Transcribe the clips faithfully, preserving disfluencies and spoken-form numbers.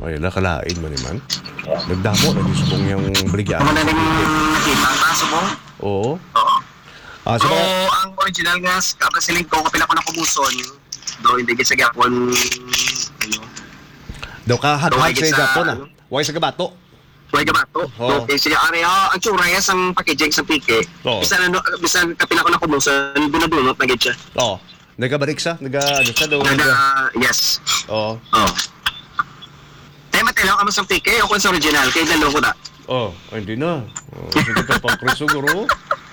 Ay, nakalain man naman. Nagdamo na di subong yung baligyan. Ano na rin nakita ang kaso mo? Oo. Oo. Ah, So, so, mga, ang original nga, kapasiling ko, kapila ko na kumuson, do hindi kasi gapon, ano, daw ka So, hag-hag higit sa sa- Japon ah. Huwag sa gabato. Huwag ka ba to? Oo. Okay, siya, ari, ah, ang tsura yes, ang packaging sa pike, Oo. bisan, ano, bisan kapila ko na kumuson, binabunot na gid siya. Oo. Nagabalik sa, naga, ano sa daw. Naga, naga- yes. Oo. Oh. Tayo matilaw ka mo sa pike, o kung sa original, kaya dalo ko na. Oh, ay, hindi na. Oh, sige ka pang preso, guro.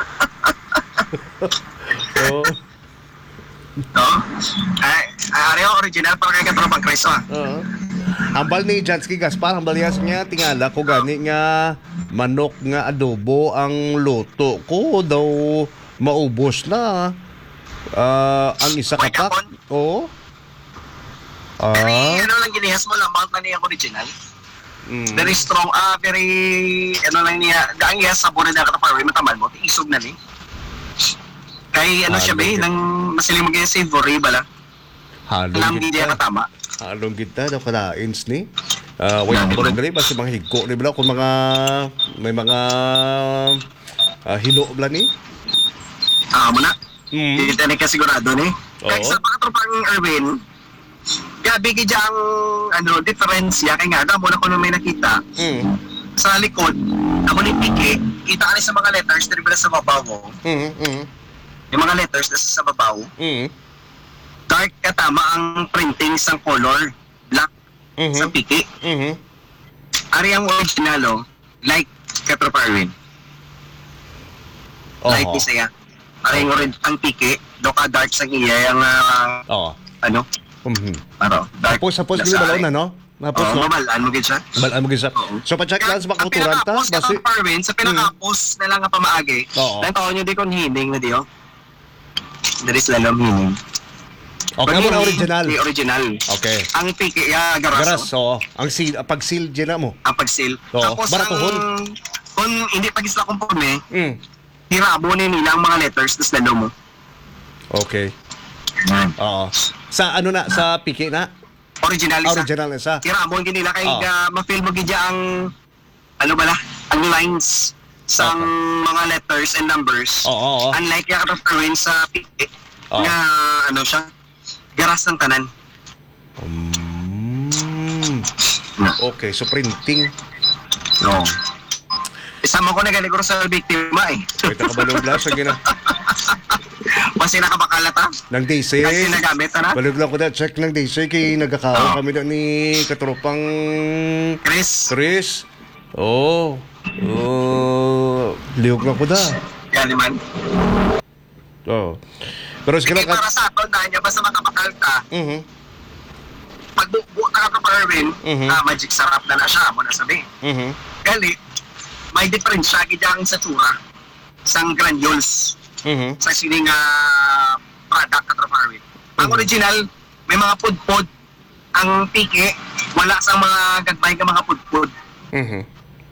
Oo. No? Ay, ari, ang original, para kay katropang Kristo, ah. Oo. Hambal ni Jansky Gaspar, hambal niya niya tingala ko gani nga manok nga adobo ang luto ko daw maubos na. Ah, ang isa ka May pa. kapon? Oo. Very, Ah. ano lang ginihas mo lang, mount na niya original. Mm. Very strong, ah, very, ano lang niya, gaang iya sabon na nakataparoy, matamal mo, isog na ni. Kay ano Ah, siya ba eh, lugit. nang masiling mag savory bala, Halong alam hindi kita. niya katama. Halong kita daw kalains ni. Ah, wait ko lang gali basta mga higko ni bala kung mga may mga ah, hilo bala ni. Ah, mo na. Mm. Hindi tayo kasigurado ni. Oo. Kaya sa pakatropang Erwin, gabi gid ang ano, difference ya, kay nga, damo na ko nung may nakita. Mm. Sa likod, ako ni Piki, kita ka ni sa mga letters, dito ba sa babaw mo, Mm. Mm. yung mga letters nasa sa babaw, Mm. dark katama ang printing sa color, black sa Mhm. Piki. Mhm. Ari ang original, oh, like Katropa Erwin. Like Oo. ni saya. Ari ang orig- ang Piki, do ka dark sa iya, yung ah, Oo. ano, Mhm. paro, dark. Tapos tapos nasa gili balaw ari. na no? Tapos Oo, no. mabalaan mo gid siya. Balaan mo gisa. Oo. So pa-check lang sa mga kulturan ta Ang basi. pinaka-post Erwin, sa pinaka-post na lang nga pamaagi. Oo. Lang taon nyo di kung hining na di, oh. There is lalam hining. Okay mo na original. Di original. Okay. Ang piki, ya, garas. Garas, oh. so ang seal pag seal dyan na mo. Ang pag-seal. Oo, Tapos baratuhon. ang, kung hindi pag isla kumpone, Mm. hirabo ni nila ang mga letters, tapos lalo mo. Okay. Yan. Oo. Sa ano na sa piki na? Original isa. Original na sa. Hirabo hindi nila kay Oo. uh, ma-feel mo gidya ang, ano bala, ang lines sa Okay. mga letters and numbers. Oo, oo. Unlike yung katapawin sa piki, Oo. nga, ano siya, garas ng tanan. Mm. Okay, so printing. No. Isama ko na galiguro sa biktima eh. Wait, nakabalog lang sa gina. Kasi nakabakalat ha. Nang D C. Kasi nagamit na. Balog lang ko na check ng D C kay nagkakaon Oo. kami na ni katropang Chris, Chris. Oh. Oh. Liog lang ko da. yan naman. Oh. Pero sige Sige lang para ka. sa aton, dahil niya basta makabakal ka, Mhm. pag buo ka ka pa Erwin, Mhm. ah, magic sarap na na siya, mo na sabi. Mhm. Gali, may difference siya gidang sa tsura sang granules Mhm. sa sining uh, product ka pa Erwin. Ang Mhm. original, may mga pudpud. Ang piki, wala sa mga gagmay ka mga pudpud. Mhm.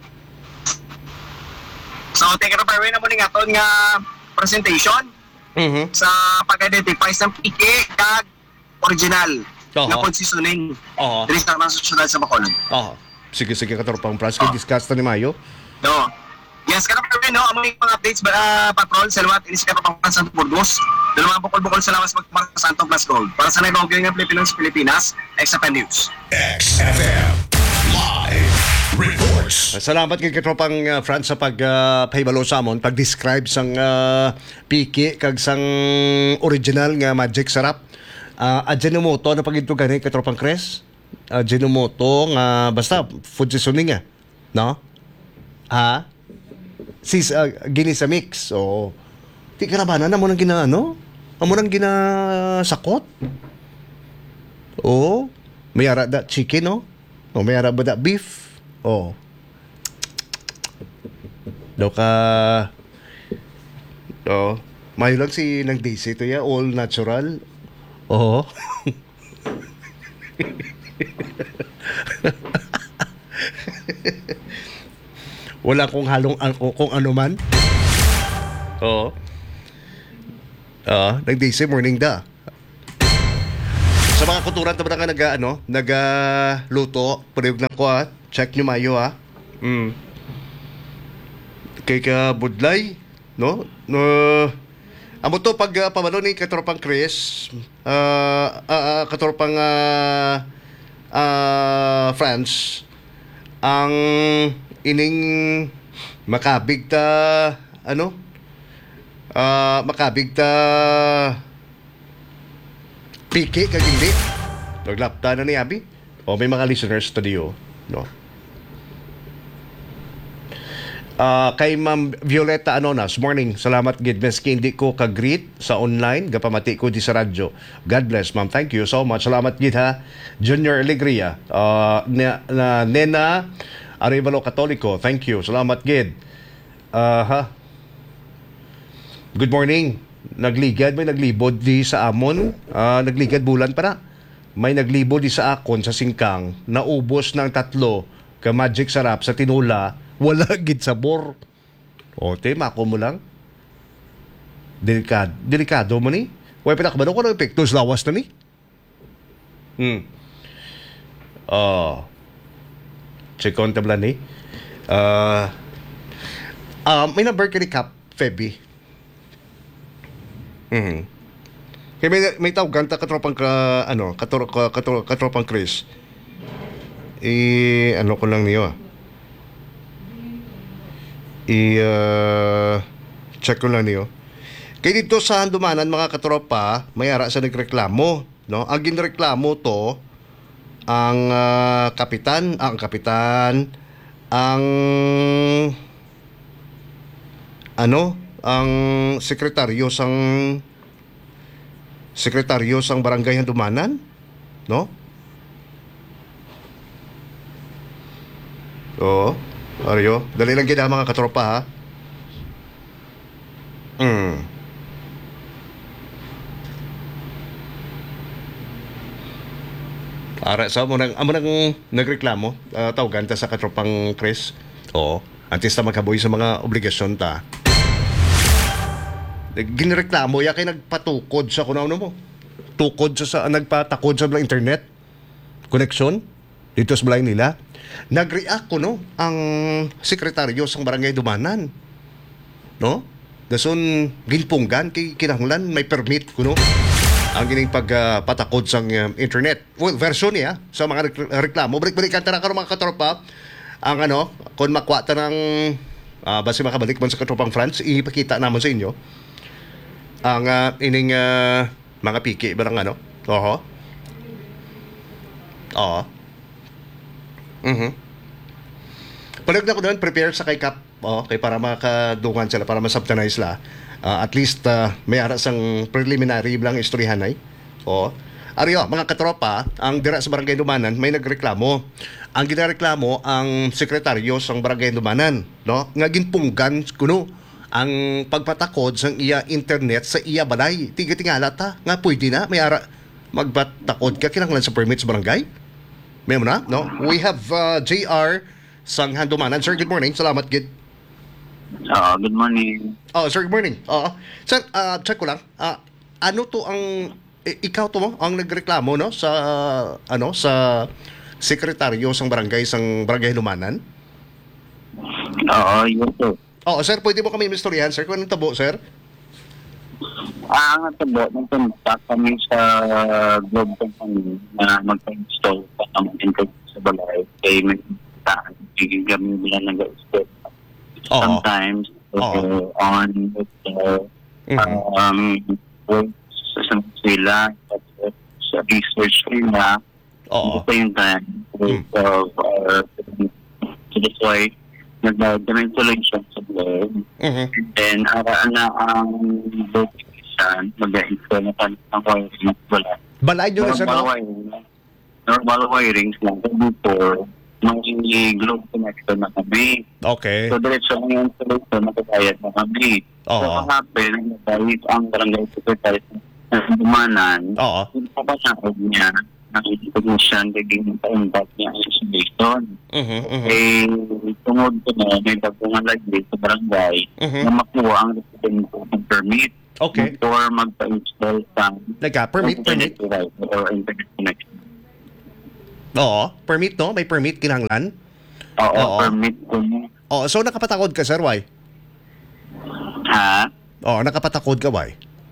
So, take ka pa Erwin na mo nga aton nga presentation Mhm. sa pag-identify sa piki kag original Oo. na positioning. Oo. Dili sa mga susunod sa Bacolod. Oo. Sige, sige, katropang Franz. Kaya Oo. discuss na ni Mayo. No. Yes, kada pa rin, no? Ang mga updates, uh, patrol, salawat, inis ka pa pang Santo Burgos. Dalawang bukol-bukol sa lawas magpapar sa Santo Plus Gold. Para sa naibawag ng Pilipinas, Pilipinas, X F M News. X F M Live Reports. Salamat kay katropang uh, Franz sa pag uh, pahibalo sa amon, pag-describe sang uh, piki kag sang original nga magic sarap. Uh, Ajinomoto na pagito gani katropang Chris. Ajinomoto nga basta food seasoning nga. No? Ha? Sis uh, gini sa mix. So ti karabana na mo nang gina ano? Amo nang gina sakot. Oh, may ara da chicken no? Oh, may ara ba da beef? Oh. Daw ka Oh, mayo lang si nang D C to ya, all natural. Oh. Wala kong halong ang kung, kung ano man. Oo. Ah, nag-D C morning da. Sa mga kuturan na ba nga nag, ano, nag-luto, pariwag na ko ha. Check nyo mayo ha. Mm. Kay ka Budlay, no? No, amo to pag uh, pamalo ni Katropang Chris, uh, uh, uh, Katropang uh, uh, France, ang ining makabig ta, ano? Uh, makabig ta piki kag hindi. Naglapta na ni Abi. O may mga listeners to diyo, no? Uh, kay Ma'am Violeta Anonas, morning. Salamat gid meski hindi ko ka-greet sa online, gapamati ko di sa radyo. God bless, ma'am. Thank you so much. Salamat gid ha. Junior Alegria, uh, na, na Nena Arevalo Katoliko. Thank you. Salamat gid. Uh, ha. Good morning. Nagligad, may naglibod di sa amon. Uh, nagligad bulan para. May naglibod di sa akon sa singkang. Naubos ng tatlo ka magic sarap sa tinula. Wala gid sabor. O, tema ko mo lang. Delikado, delikado mo ni. Huwag pinakabano ko ng epektos lawas na ni. Hmm. Uh, check on tablan ni. Uh, uh, may number ka ni Cap Feby. Hmm. Kaya may, may tawag ta katropang ka, ano, katro, katro, katropang Chris. Eh, ano ko lang niyo ah. I-check uh, ko lang niyo. Kaya dito sa Handumanan, mga katropa, may ara sa nagreklamo. No? Ang ginreklamo to, ang uh, kapitan, ang kapitan, ang ano, ang sekretaryo sang sekretaryo sang barangay Handumanan, no? Oo. Aryo, dali lang gina mga katropa ha. Hmm. Ara sa mo nang amo nang nagreklamo, uh, tawagan ta sa katropang Chris. Oo, antes ta magkaboy sa mga obligasyon ta. Ginreklamo ya kay nagpatukod sa kuno mo. Tukod sa, sa nagpatakod sa mga internet connection dito sa balay nila. Nag-react ko no ang sekretaryo sang barangay Dumanan, no? Dason ginpunggan kay kinahanglan may permit kuno ang gining pagpatakod uh, sang uh, internet. Well, version niya sa mga reklamo. Balik-balikan ta na karon mga katropa ang ano kung makuha ta ng uh, base makabalik man sa katropang France, ipakita namon sa inyo ang uh, ining uh, mga piki barang ano. Oho. Oo. Mhm. Palag na ko doon, prepare sa kay Cap, oh, kay para makadungan sila, para masubtanize la. Uh, at least uh, may aras ang preliminary bilang istoryahan ay. Oh. Ariyo, mga katropa, ang dira sa barangay Dumanan may nagreklamo. Ang ginareklamo ang sekretaryo sa barangay Dumanan, no? Nga ginpunggan kuno ang pagpatakod sang iya internet sa iya balay. Tiga-tingala ta, nga pwede na may ara magpatakod ka kinahanglan sa permit sa barangay. May mo na, no? We have uh, J R sang Handumanan. Sir, good morning. Salamat, Gid. Uh, good morning. Oh, sir, good morning. Oo. Sir, uh, check ko lang. Uh, ano to ang eh, ikaw to mo ang nagreklamo no sa uh, ano sa sekretaryo sang barangay sang barangay Handumanan? Oo, yes sir. Oh, sir, pwede mo kami mistoryahan, sir? Kung anong tabo, sir? Ah, ang tabo, nagpunta kami sa Globe Company na mag-install pa naman internet sa balay. Kaya may taan, biging kami nila nag-install. Sometimes, uh, on with the um, works sa sila, sa research nila, Oo. ito yung time with of our to deploy nag-dimensionation sa blog. Mhm. And then, araan na ang location, mag-install na tayo ng wiring at wala. Balay nyo na, sir, Normal no? wiring, normal wirings lang. Before, may globe connection na kami. Okay. So, diretso ang yung installation, nakakayat na kami. Oo. So, ang happen, nagbayit ang barangay secretary ng Dumanan, Oo. yung papasakod niya, nakikita siya, naging pa-impact niya ang installation. Mhm. Mhm. Eh, tungod ko na, may bagungan lagi sa barangay Mhm. na makuha ang residente ng permit. Okay. Before magpa-install sa Nagka-permit, permit. device or internet connection. Oo, permit no? May permit kinahanglan? Oo, Oo. permit ko mo. Oo, so nakapatakod ka, sir, why? Ha? Oo, nakapatakod ka, why?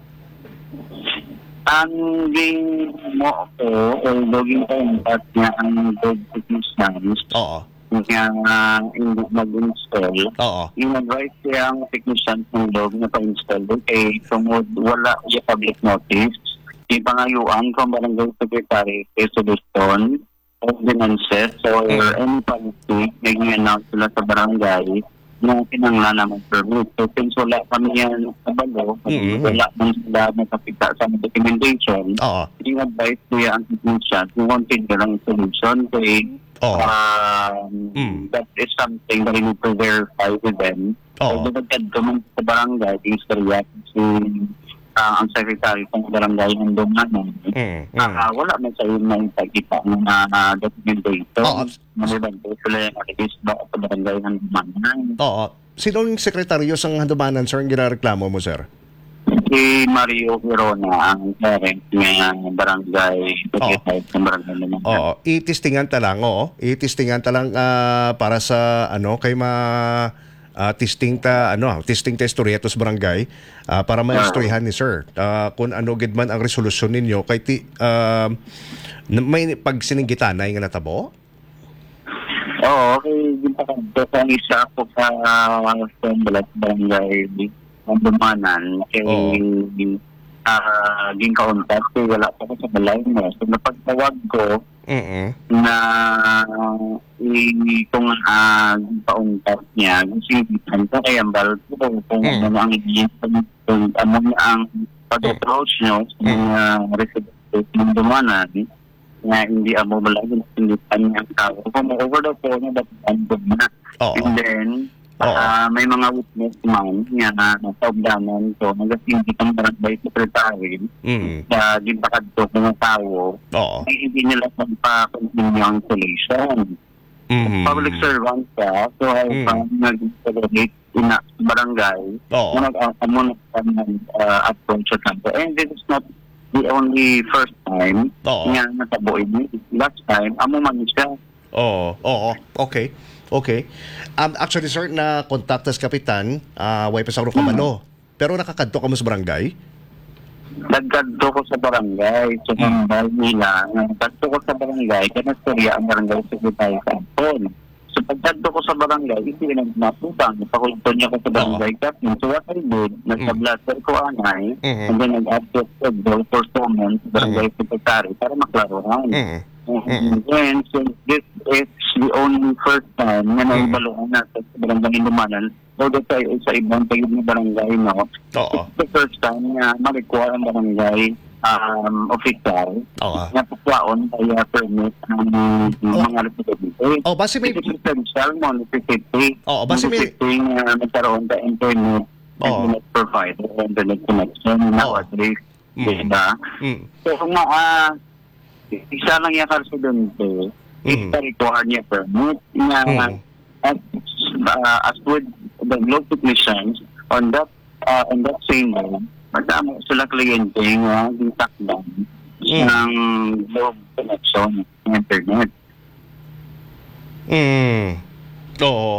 Ang ging mo ako, o login ko yung part niya ang good technicians, Oo. kaya uh, mag-install. Oo. Yung advice niya ang technician ng log na pa-install doon, eh, tumod wala yung public notice. Yung pangayuan kung barangay secretary, eh, solution, ordinances, or any policy, naging announce sila sa barangay, na pinanglan naman permit. So, since wala kami yan sa balo, Mhm. wala man sila nakapita sa documentation, Oo. yung advice niya ang technician, yung consider ang solution, kaya Oo. um, Mm. that is something that we need to verify with them. Oo. So, dinagdag ko man sa barangay, yung istorya, si ah, ang secretary ng barangay ng Dumanan, Mm. Mm. ah, wala man sa yun na ipagkita ng uh, documentation. Oo. Maliban po sila yung release ba sa barangay ng Dumanan. Oo. Sino yung sekretaryo sa handumanan, sir, ang ginareklamo mo, sir? Si Mario Verona, ang parent ng barangay, secretary ng barangay ng Dumanan. Oo. Itistingan ta lang, oo. Itistingan ta lang ah, para sa, ano, kay ma... ah, testing ta ano testing ta istoryatos barangay ah, para maistoryahan ni sir ah, kung ano gid man ang resolusyon ninyo kay ti ah, na- may pagsininggitan na nga natabo. Oo, okay. Gintakanto ko ang isa ko sa Stembalat Barangay ng Dumanan. Kaya Oo. uh, ginkauntas kaya wala pa ko sa balay mo. So napagtawag ko Mm. na i- kung uh, pauntas niya, sinigitan ko kaya ang bal ko kung Mm. ano ang i-kung ano niya ang pag-approach nyo sa mga residents ng Dumanan na hindi amo malagi na sinigitan niya ang tao. Kung over the phone, dapat andun na. Oo. And then, Oo. ah, may mga witness man nga na nasa obdaman ko, nag-asindi kang barangay secretary Mm. na gintakad ko ng tao, Oo. ay hindi nila magpa-continue ang installation. Mm. Public servant ka, so ay Mm. pang nag-installate ina sa barangay, Oo. na nag-amo na uh, approach sa kanto. And this is not the only first time Oo. nga natabuid ni. Last time, amo man siya. Oo, oo, okay. Okay. Um, actually, sir, na kontaktas kapitan, ah, way pa sa kabalo. Pero nakakadto ka mo sa barangay? Nagkadto ko sa barangay, sa barangay nila. Nagkadto ko sa barangay, kaya nastorya ang barangay secretary sa Ampon. So pagkadto ko sa barangay, hindi na naputang. Napakulto niya ko sa barangay captain. So what I did, nagpa-blaster ko anay, Mhm. and then nag-adjust ko bill for summons sa barangay secretary para maklarohan. Mm. And then, since this is the only first time na naibalungan natin sa barangay Dumanan, although tayo sa ibang tayo ng barangay, no? Oo. It's the first time na ma-require ang barangay um, official Oo. na pagkaon kaya permit ng mga residente. Oh, base may... It is essential mo, necessity. Oo, base may... Necessity na nagkaroon ka internet, Oo. internet provider, internet connection, nowadays, Mm. diba? Mm. So, kung uh, isa lang yung residente, is Mm. require niya permit na Mm. as, uh, as with the globe technicians on that uh, on that same day, madami sila kliyente nga gintakdan Mm. ng globe connection ng internet. Mm. Oo.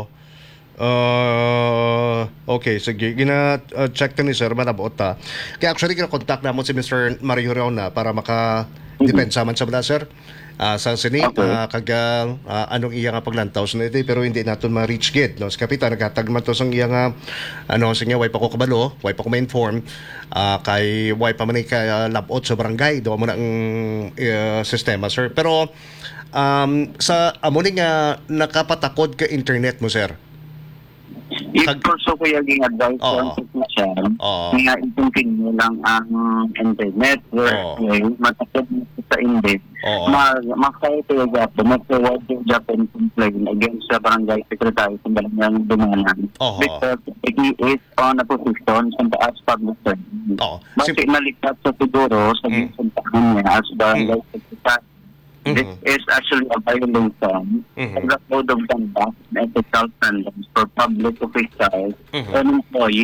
Uh, okay, sige. Gina-check uh, ni Sir Manabot ta. Kaya actually, kina-contact naman si Mister Mario Reona para maka-depensa man sa mga, Sir. Uh, sa sini, Okay. uh, kaga uh, anong iya nga paglantaw sa nito, pero hindi natin ma-reach git. No? Sa kapitan, nagkatag man to sa iya nga, ano, sa nga, way pa ko kabalo, way pa ko ma-inform, uh, kay way pa man kay uh, labot sa barangay, doon mo na ang uh, sistema, Sir. Pero, um, sa amuning nga nakapatakod ka internet mo, Sir. If Kag- also kuya ging advice Oo. on technician, Oo. nga i-continue lang ang internet where Oo. okay, matakot mo sa index. Oo. Ma makaya tayo Japan, mag-forward yung Japan complaint against sa barangay secretary sa barangay Dumanan. Oo. Because he is on a position sa taas public service. Oo. Bakit Sim- nalikat sa siguro sa Mm. ginsuntahan niya as barangay secretary? This Mhm. is actually a violation Mhm. of the code of conduct and ethical standards for public officials Mhm. and employees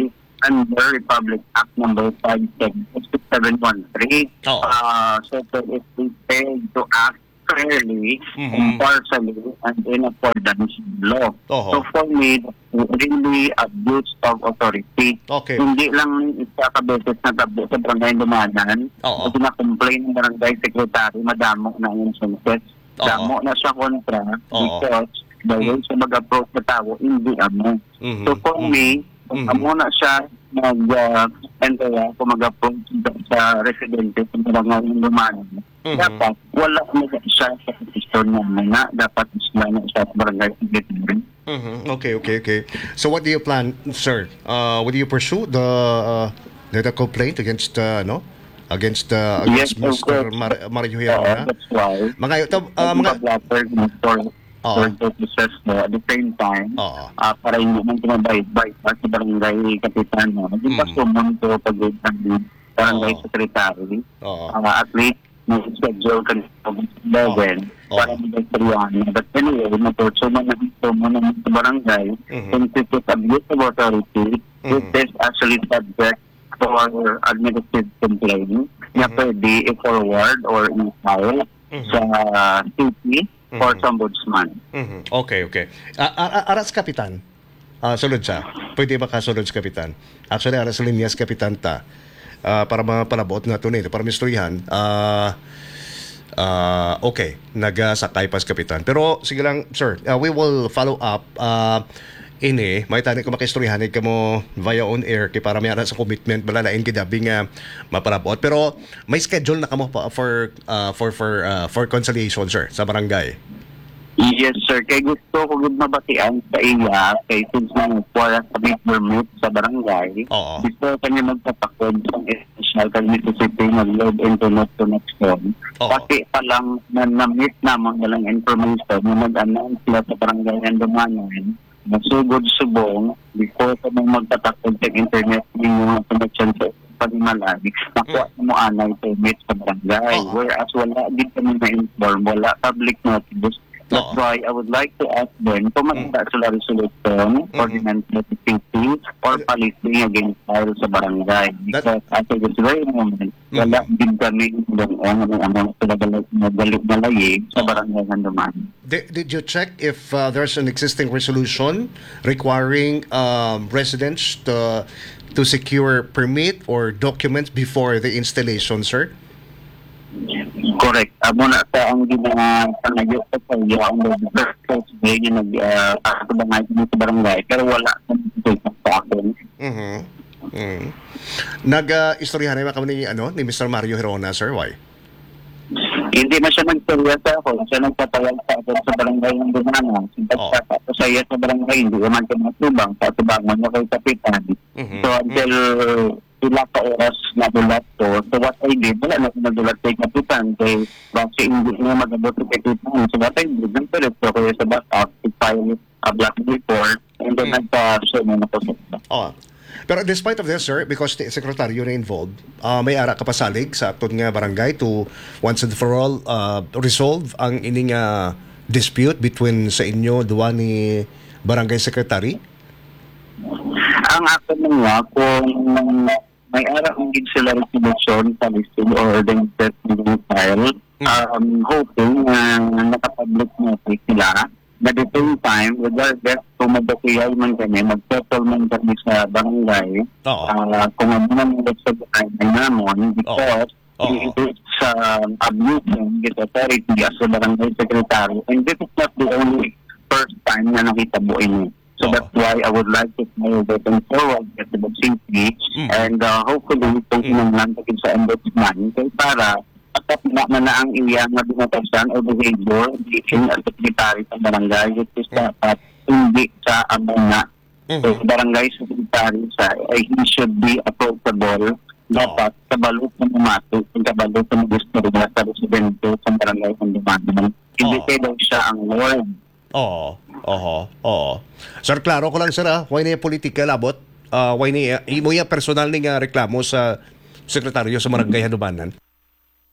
under Republic Act number five seven one three. Oo. Uh, so that it is paid to act fairly, Mhm. impartially, and in accordance with law. Oo. So for me, really abuse of authority. Okay. Hindi lang ikakabeses na tabo sa barangay Lumanan. Oo. Kasi na-complain ng barangay secretary, madamo na yung instances. Oo. Damo na siya kontra Oo. because the way siya mag-approach sa tao, hindi amo. Mhm. So for me, kung Mhm. amo na siya mag uh, entera, kung mag-approach sa residente sa barangay Lumanan, Mhm. dapat wala na siya sa posisyon niya na dapat isla na siya sa barangay secretary. Mhm. Okay, okay, okay. So what do you plan, sir? Uh, would you pursue the uh, the complaint against uh, no? Against uh, against Yes, of Mister course. Mar- Mario Oo, Hirona? that's why. Mga ito, uh, Uh, mga mga blatter for Oo. for purposes mo at the same time Oo. ah para hindi man tinabayad-bayad sa barangay kapitan mo. Hindi pa Mm. sumunto pag ng barangay Oo. secretary. Oo. Ah, at least may schedule ka ng eleven Oo. para hindi triyan. But anyway, matutso mo na ito mo na sa barangay Mhm. since it is abuse of authority, it Mhm. is actually subject for administrative complaint na Mhm. pwede i-forward or i-file Mhm. sa city or Mhm. sa ombudsman. Mhm. Okay, okay. A- a- aras kapitan. Ah, sulod sa. Pwede ba kasulod sa kapitan? Actually, aras linyas kapitan ta. Ah, para mga palabot nga tunay, para misturyahan. Ah, ah, okay, nagasakay pas kapitan. Pero sige lang, sir, ah, we will follow up. Ah, ini, may tani ko makistoryahan ka mo via on air kay para may ara sa commitment balalain kidabi nga mapalabot. Pero may schedule na kamo pa for ah, for for ah, for conciliation, sir, sa barangay. Yes, sir. Kay gusto ko gud mabatian sa iya kay since na wala sa big permit sa barangay. Oo. Gusto kanya magpapakod sa essential kay Mississippi na load internet connection. Oo. Pati pa lang na na-meet naman walang information na mag-announce sila sa barangay ng Dumanan masugod subong before ka mong magpapakod sa internet yung connection sa pagmalagi, nakuha Mm. mo anay permit sa barangay. Oo. Whereas wala din kami na-inform, wala public notice. That's Oo. why I would like to ask them kung maganda sila resolution, ordinance notification, or policy against file sa barangay. Because at this very moment, wala din kami doon ang ano sila galit sa Oo. barangay ng Duman. Did, did you check if uh, there's an existing resolution requiring um, residents to to secure permit or documents before the installation, sir? Correct. Amo na sa ang gina panayo sa payo ang first day na nag uh, sa sa barangay pero wala sa akin. Mhm. Mhm. Nag-istoryahan uh, na kami ni ano ni Mister Mario Hirona, sir, why? Hindi na siya nagserya sa ako. Siya nagpatawag sa akin sa barangay ng Dumana. Oo. Sinta sa iya sa barangay, hindi naman ka matubang. Sa tubangan mo kay Kapitan. Mhm. So until sila ka oras na dulat ko. So what I did, wala na siya nadulat kay Kapitan. Kay basi hindi niya mag-abot kay Kapitan. So what I did, nagpilit ko kaya sa backup, i-file a black report, and then Mhm. nagpa-show na na po sa Oh. Pero despite of this, sir, because the secretary na involved, uh, may ara kapasalig sa atod nga barangay to once and for all uh, resolve ang ining uh, dispute between sa inyo duwa ni barangay secretary. Ang akin nga, kung may araw ang gig sila resolution sa listing or the investment file, um, hoping na nakapublic notice sila na the same time, regardless kung mabakuyaw man kami, mag-settle man kami sa barangay, Oo. ah, kung ano man ang sa barangay namon, because Oo. it is um, abusing this authority as a barangay secretary. And this is not the only first time na nakita mo ini. So Oo. that's why I would like to know that and forward at the city Mm. and uh, hopefully itong Mm. mm. inang sa ombudsman kay para at na man na ang iyang na binatasan o behavior given as secretary sa barangay which is Mm. dapat hindi sa amuna. Mhm. So barangay secretary sa ay he should be approachable dapat sa balot na umati sa balot na gusto rin sa residente sa barangay ng Dumanan. Hindi Oo. kaya daw siya ang Lord. Oo. Oo. Oo. Sir, klaro ko lang, sir, ha? Why na yung political abot? Uh, why na imo yung personal ni nga reklamo sa sekretaryo sa barangay Hanubanan?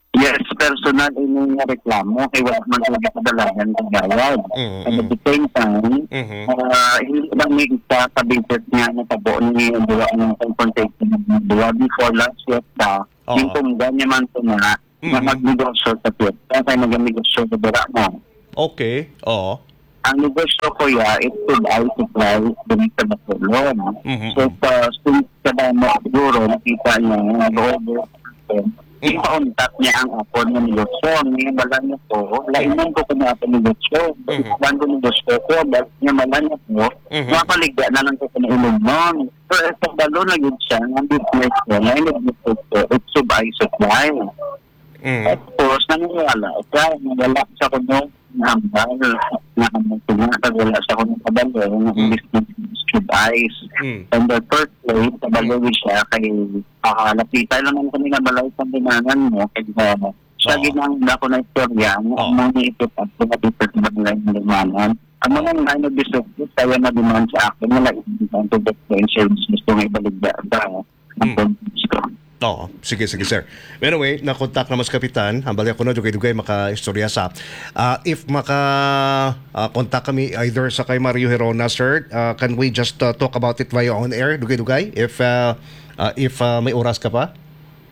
Yes, personal ini nga reklamo kay wala man ko kadalagan kagawad. Mhm, And at the same time, Mhm. ah, hindi lang may isa sa business niya na tabo ni buwa ng confrontation ng buwa before last year pa. Oo. Yung tunggan niya man ito na na Mhm. magnegosyo sa piyot. Kaya tayo nag-negosyo sa bura mo. Okay. Oo. Ang negosyo ko ya, it could I supply dun sa Bacolod. Mhm. So, sa since sa damo siguro, nakita niya na over Mhm. i-contact niya ang ako ng negosyo. Ngayon, wala niya po. Lainan ko kung ako negosyo. Mhm. Bago ko negosyo ko, dahil niya wala niya po, Mhm. mapaligya na lang ko sa ilong nun. Pero ito balo na yun siya, ang business ko, na in-business ko, it's subay supply. Mhm. Tapos, nangyayala, ikaw, nawala sa kuno, nambal, na ang tinatag, wala sa kuno kabalo, ng Mm. business with eyes. Mm. And the third place, kabalo siya, kay, ah, lapitay lang naman kami nga balay sa binangan mo, kay uh, siya Oo. ginanda ko na istorya, ang Oo. mga niipit at pinatipit sa balay ng limanan. Ang mga line of business, kaya na demand sa akin, wala ibigay to the service, gusto nga ibaligda ba, ang Mm. purpose ko. Oo, sige, sige, sir. Anyway, na-contact naman sa kapitan. Hambali ako na, dugay-dugay maka-istorya sa. Ah, if maka-contact kami either sa kay Mario Herona, sir, ah, can we just uh, talk about it via on-air, dugay-dugay? If, uh, uh, if uh, may oras ka pa?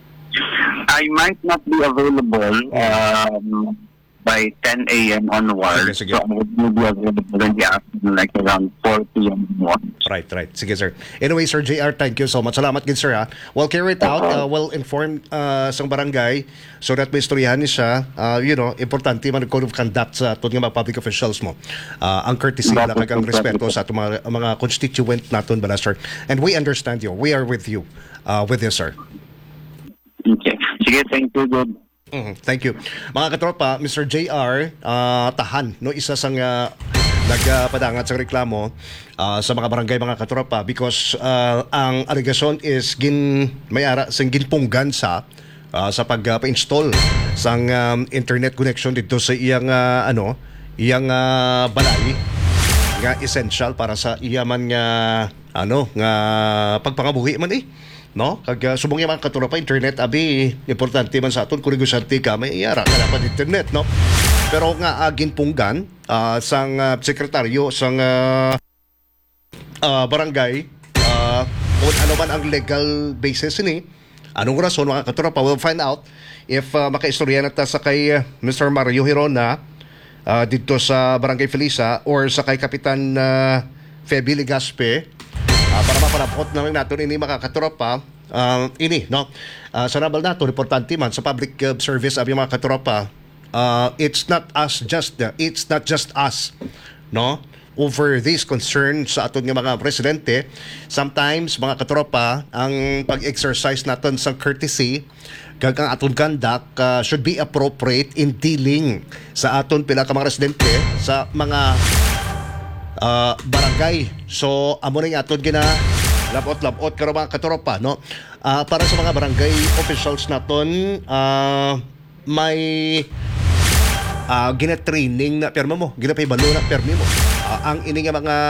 I might not be available um, by ten a.m. onwards. Sige, sige. So I would be available in the afternoon, like around four p.m. onwards. Right, right. Sige, sir. Anyway, Sir J R, thank you so much. Salamat gid, sir, ha. Well, carry it out. Uh, well informed uh, sa barangay so that may istoryahan ni siya. Uh, you know, importante man ang code of conduct sa aton nga mga public officials mo. Uh, ang courtesy na kag ang respeto sa aton mga, mga constituent naton bala, sir. And we understand you. We are with you. Uh, with you, sir. Okay. Sige, thank you. Good. Mhm, thank you. Mga katropa, Mister J R, ah, tahan, no, isa sang uh, nagpadangat sa reklamo ah, sa mga barangay, mga katropa, because ah, ang allegation is gin may ara sang ginpunggan sa ah, sa pagpa-install sang um, internet connection dito sa iyang ah, ano, iyang ah, balay nga essential para sa iyaman nga ano nga pagpangabuhi man eh, no, kag uh, subong yung mga katropa internet abi importante man sa aton kung negosante ka may iyara ka dapat internet, no, pero nga agin punggan uh, sang uh, sekretaryo sang uh, uh, barangay uh, kung ano man ang legal basis ni anong rason, mga katropa, we'll find out if uh, makaistorya na ta sa kay uh, Mister Mario Hirona uh, dito sa Barangay Felisa or sa kay Kapitan uh, Feby Legaspe. Ah, para mapanapot na lang natin ini mga katropa, ah, ini, no? Ah, sa nabal nato, importante man sa public uh, service abi mga katropa, ah, it's not us just, uh, it's not just us, no? Over this concern sa aton nga mga presidente. Sometimes, mga katropa, ang pag-exercise natin sa courtesy, kag ang aton conduct uh, should be appropriate in dealing sa aton pila ka mga residente sa mga uh, barangay. So amo ning aton gina labot-labot karo mga katropa, no. Uh, para sa mga barangay officials naton, uh, may uh, gina-training na perma mo, gina-paybalo na permi mo. Uh, ang ini nga mga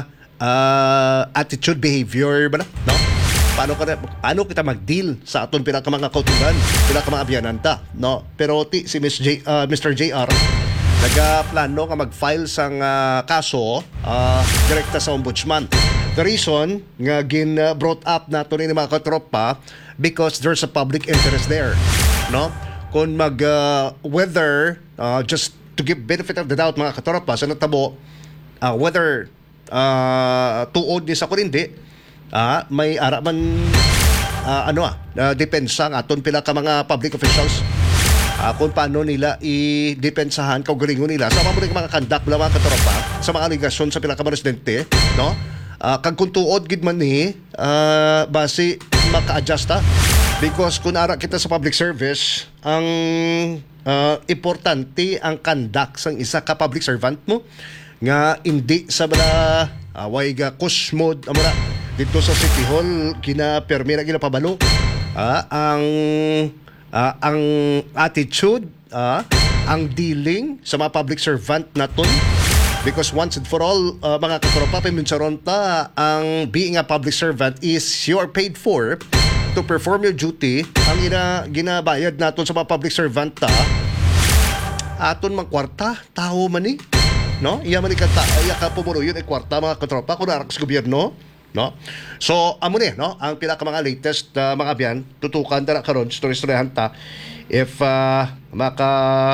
uh, attitude behavior ba na, no? Paano ka na, paano kita mag-deal sa aton pila ka mga kautugan, pila ka mga abyananta, no? Pero ti si Miss J, uh, Mister J R nagaplano nga mag-file sang uh, kaso uh, direkta sa ombudsman. The reason nga gin uh, brought up nato ni mga katropa because there's a public interest there, no? Kung mag uh, whether uh, just to give benefit of the doubt mga katropa sa natabo, uh, whether uh, tuod ni sa kundi ah, may ara man uh, ano ah uh, depensa ng aton pila ka mga public officials. Uh, kung paano nila i-depensahan kaugalingon nila sa mga mga kandak bila mga katropa sa mga aligasyon sa pinaka residente, no? Uh, kag kung tuod gid man ni uh, base maka-adjust ta because kung ara kita sa public service ang uh, importante ang kandak sang isa ka public servant mo nga hindi sa bala uh, way ga kusmod amura dito sa City Hall kina permi na ginapabalo uh, ang Uh, ang attitude, uh, ang dealing sa mga public servant naton, because once and for all, uh, mga katropa, piminsaron ta, ang being a public servant is you are paid for to perform your duty, ang ina, ginabayad naton sa mga public servant ta, aton mang kwarta, tao man ni. No? Iya man ikata, iya ka pumuno yun, ay kwarta mga katropa, kung narak sa gobyerno. No? So, amo ni, no? Ang pinaka mga latest uh, mga biyan, tutukan dara karon story-storyahan ta, if uh, maka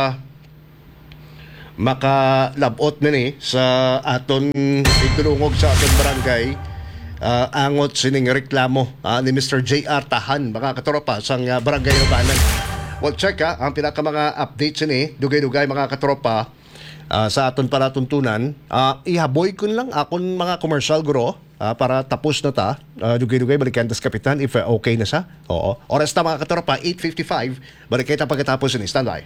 makalabot na ni sa aton itulungog sa aton barangay, uh, angot sining reklamo uh, ni Mister J R Tahan, mga katropa sang uh, barangay Ubanan. Well, check ha, ang pinaka mga updates ni dugay-dugay mga katropa uh, sa aton palatuntunan. Uh, ihaboy kun lang akon mga commercial guro uh, para tapos na ta. Uh, dugay-dugay balikan tas kapitan if uh, okay na sa. Oo. Oras ta mga katropa eight fifty-five. Balik kita pagkatapos ni standby.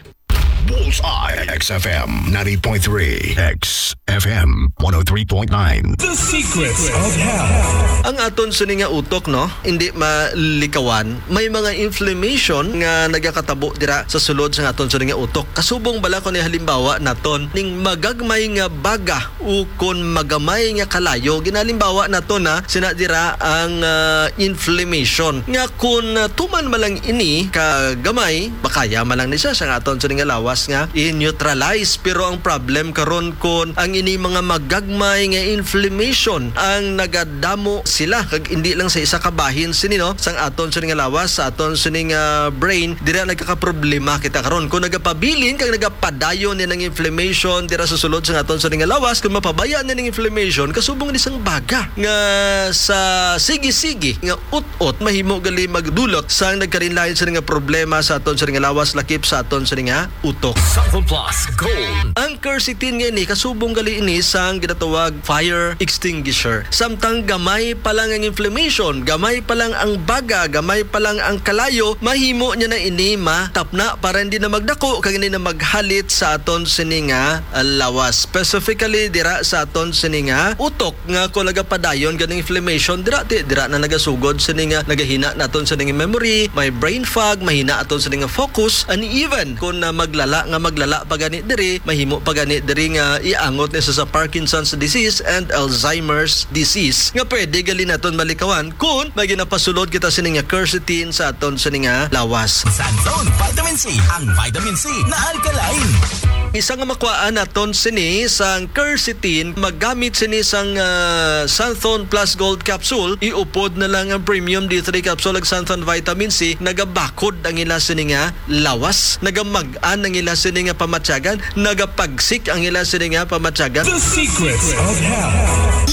Bullseye X F M ninety point three, X F M one oh three point nine. The Secrets of Health. Ang aton sa nga utok, no, hindi malikawan, may mga inflammation nga nagakatabo dira sa sulod sa aton sa nga utok. Kasubong bala ko ni halimbawa naton ning magagmay nga baga o kon magamay nga kalayo, ginalimbawa naton na sina dira ang uh, inflammation nga kun uh, tuman malang ini kagamay, bakaya malang ni siya sa aton sa nga lawas nga i-neutralize. Pero ang problem karon kon ang ini mga magagmay nga inflammation ang nagadamo sila kag hindi lang sa isa ka bahin sini, no, sang aton sa nga lawas, sa aton sa nga brain, dira nagkakaproblema kita karon kung nagapabilin kag nagapadayon ni ng inflammation dira sa sulod sa aton sa nga lawas. Kung mapabaya na ng inflammation, kasubong ni sang baga nga sa sige-sige nga ut-ut mahimo gali magdulot sang nagkarinlain sa nga problema sa aton sa nga lawas lakip sa aton sa nga utok. Southern Plus Gold. Ang quercetin nga ni kasubong gali ini sang ginatawag fire extinguisher. Samtang gamay pa lang ang inflammation, gamay pa lang ang baga, gamay pa lang ang kalayo, mahimo niya na ini matapna para hindi na magdako kag hindi na maghalit sa aton sini nga lawas. Specifically dira sa aton sini nga utok nga kung nagapadayon ganing inflammation dira ti dira na nagasugod sini nga nagahina naton sini nga memory, may brain fog, mahina aton sini nga focus, and even kung na maglala nga maglala pa gani diri, mahimo pa gani diri nga iangot ni sa Parkinson's disease and Alzheimer's disease nga pwede gali naton malikawan kung may ginapasulod kita sini nga quercetin sa aton sini nga lawas. Santon Vitamin C, ang vitamin C na alkaline. Isa nga makuhaan naton sini sang quercetin, maggamit sini sang uh, Santon Plus Gold Capsule, iupod na lang ang Premium D three Capsule ag Santon Vitamin C, nagabakod ang ila sini nga lawas, nagamag-an ang ila sini nga pamatyagan, nagapagsik ang ila sini nga pamatyagan. The Secrets of Health.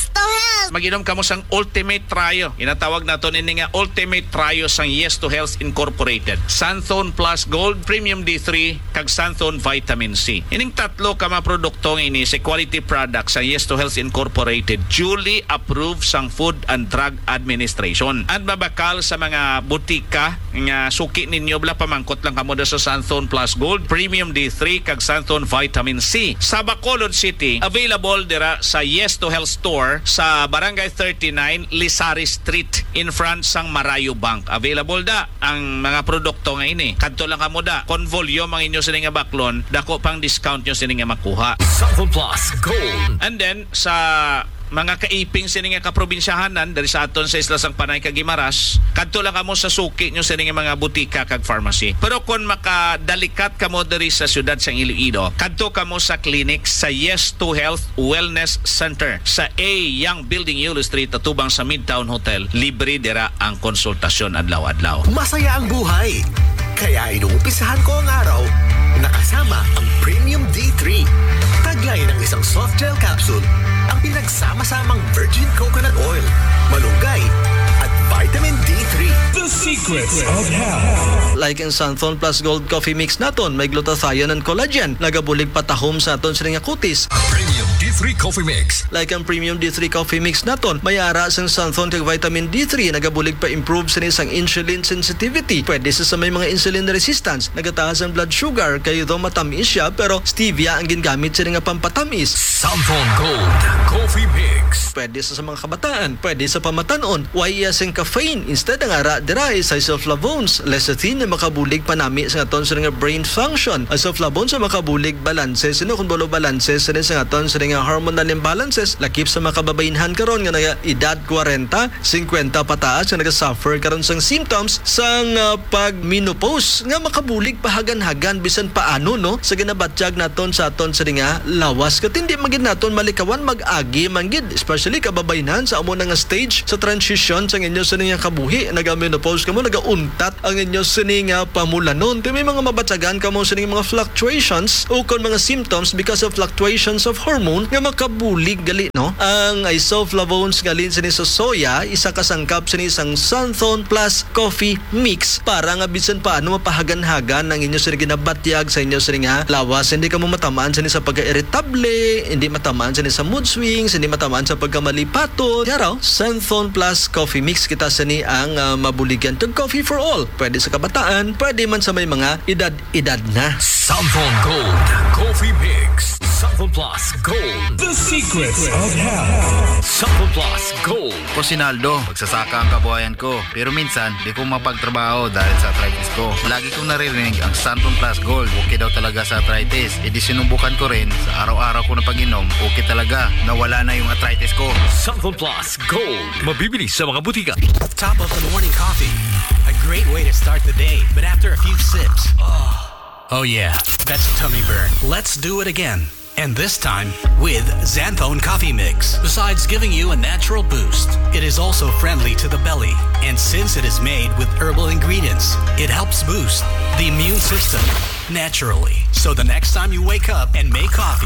Mag-inom ka mo sang Ultimate Trio. Inatawag na to nini nga Ultimate Trio sang Yes to Health Incorporated. Santon Plus Gold, Premium D three, kag Santon Vitamin C. Ining tatlo ka mga produkto ini sa quality product sa Yes to Health Incorporated, duly approved sang Food and Drug Administration. At mabakal sa mga butika nga suki ninyo, bla pamangkot lang kamo sa Santon Plus Gold, Premium D three, kag Santon Vitamin C. Sa Bacolod City, available dira sa Yes to Health Store sa Barangay thirty-nine, Lisari Street, in front sang Marayo Bank. Available da ang mga produkto nga ini. Kadto lang kamo da. Kon volume ang inyo sini nga baklon, dako pang discount nyo sini nga makuha. Southern Plus Gold. And then sa mga kaiping sini nga kaprobinsyahanan dari sa aton sa Isla Sang Panay kag Guimaras, kadto lang kamo sa suki nyo sini nga mga butika kag pharmacy. Pero kung makadalikat kamo diri sa syudad sang Iloilo, kadto kamo sa clinic sa Yes to Health Wellness Center sa A Young Building Yulo Street atubang sa Midtown Hotel. Libre dira ang konsultasyon adlaw-adlaw. Masaya ang buhay. Kaya inuumpisahan ko ang araw nakasama ang Premium D three. Taglay ng isang soft gel capsule, ang pinagsama-samang virgin coconut oil, malunggay, at vitamin D three. The Secrets of Health. Like ang Santon Plus Gold Coffee Mix naton, may glutathione and collagen, nagabulig patahom sa aton sini nga kutis. Premium D three Coffee Mix. Like ang Premium D three Coffee Mix naton, may ara sang Santon kag vitamin D three, nagabulig pa improve sini sang insulin sensitivity. Pwede sa sa may mga insulin resistance, nagataas ang blood sugar, kayo daw matamis siya pero stevia ang gingamit sini nga pampatamis. Santon Gold Coffee Mix. Pwede sa, sa mga kabataan, pwede sa pamatanon. Why sing caffeine instead ang ara dira is isoflavones, lecithin na makabulig panami sa aton sa nga brain function. Isoflavones sa makabulig balanse sino kung bolo balanse sa sa aton sa nga nga hormonal imbalances lakip sa mga kababainhan karon nga naga edad forty, fifty pataas nga naga-suffer karon sang symptoms sang uh, pag-menopause nga makabulig pahagan-hagan bisan paano no sa ginabatyag naton sa aton sa nga lawas kat hindi magid naton malikawan mag-agi manggid especially kababainhan sa amo nga stage sa transition sa inyo sa nga kabuhi naga-menopause kamo naga-untat ang inyo sa nga pamulanon ti may mga mabatyagan kamo sa mga fluctuations o kon mga symptoms because of fluctuations of hormone nga makabulig gali no ang isoflavones galin sa ni sa soya isa ka sangkap sa ni isang Santhone Plus Coffee Mix para nga bisan paano mapahagan-hagan ang inyo sa ginabatyag sa inyo sa nga lawas hindi ka mo matamaan sa ni sa pagka-irritable hindi matamaan sa ni sa mood swings hindi matamaan sa pagkamalipaton yaraw Santhone Plus Coffee Mix kita sa ni ang uh, mabuligan tug coffee for all pwede sa kabataan pwede man sa may mga edad-edad na. Santhone Gold Coffee Mix. Santhone Plus Gold. The secrets of health. Santhone Plus Gold. Ko Sinaldo, magsasaka ang kabuhayan ko. Pero minsan, di ko mapagtrabaho dahil sa arthritis ko. Lagi kong naririnig ang Santhone Plus Gold. Okay daw talaga sa arthritis. E di sinubukan ko rin sa araw-araw ko na pag-inom. Okay talaga. Nawala na yung arthritis ko. Santhone Plus Gold. Mabibili sa mga butika. Top of the morning coffee. A great way to start the day. But after a few sips, oh, oh yeah, that's a tummy burn. Let's do it again. And this time with Xanthone Coffee Mix. Besides giving you a natural boost, it is also friendly to the belly. And since it is made with herbal ingredients, it helps boost the immune system naturally. So the next time you wake up and make coffee,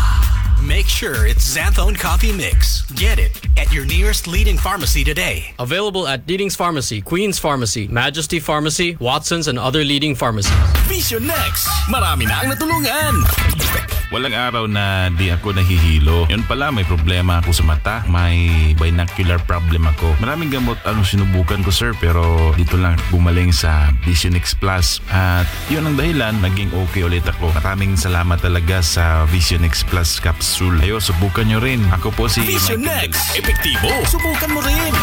make sure it's Xanthone Coffee Mix. Get it at your nearest leading pharmacy today. Available at Leading's Pharmacy, Queen's Pharmacy, Majesty Pharmacy, Watson's, and other leading pharmacies. Vision Next. Marami na ang natulungan. Walang araw na di ako nahihilo. Yun pala, may problema ako sa mata. May binocular problem ako. Maraming gamot ang sinubukan ko, sir, pero dito lang gumaling sa Vision X Plus. At yun ang dahilan, naging okay ulit ako. Maraming salamat talaga sa Vision X Plus capsule. Ayo, subukan nyo rin. Ako po si Vision Michael Next. Dagdag. Epektibo. Subukan mo rin.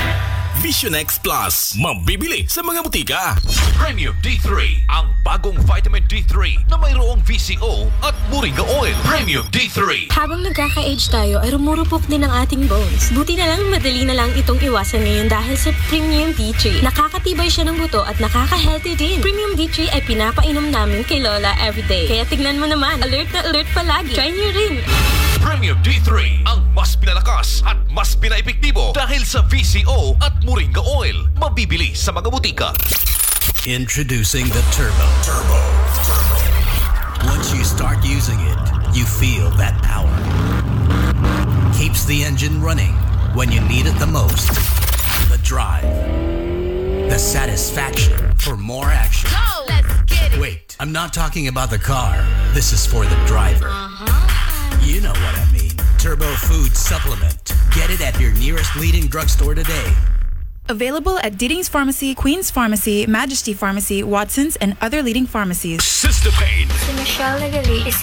Vision X Plus. Mabibili sa mga butika. Premium D three, ang bagong vitamin D three na mayroong V C O at Moringa Oil. Premium D three. Habang nagkaka-age tayo ay rumurupok din ang ating bones. Buti na lang madali na lang itong iwasan ngayon dahil sa Premium D three. Nakakatibay siya ng buto at nakaka-healthy din. Premium D three ay pinapainom namin kay Lola everyday. Kaya tignan mo naman, alert na alert palagi. Try niyo rin. Premium D three, ang mas pinalakas at mas pinaepektibo dahil sa V C O at Moringa Oil. Mabibili sa mga butika. Introducing the Turbo. Turbo. Turbo. Once you start using it, you feel that power. Keeps the engine running when you need it the most. The drive. The satisfaction for more action. Go! Let's get it! Wait, I'm not talking about the car. This is for the driver. Uh-huh. You know what I mean. Turbo Food Supplement. Get it at your nearest leading drugstore today. Available at Leading's Pharmacy, Queen's Pharmacy, Majesty Pharmacy, Watson's, and other leading pharmacies. Sister Pain. Si Michelle Nagali is